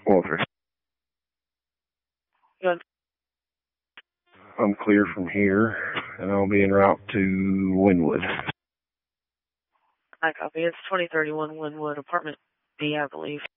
Walter. Good. I'm clear from here, and I'll be en route to Wynwood. I copy. It's 2031 Wynwood, apartment B, I believe.